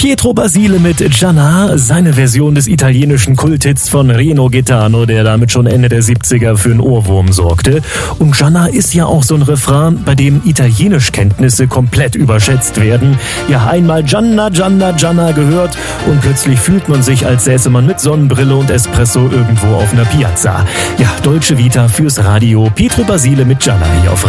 Pietro Basile mit Gianna, seine Version des italienischen Kulthits von Rino Gaetano, der damit schon Ende der 70er für einen Ohrwurm sorgte. Und Gianna ist ja auch so ein Refrain, bei dem Italienischkenntnisse komplett überschätzt werden. Ja, einmal Gianna, Gianna, Gianna gehört und plötzlich fühlt man sich, als säße man mit Sonnenbrille und Espresso irgendwo auf einer Piazza. Ja, Dolce Vita fürs Radio. Pietro Basile mit Gianna hier auf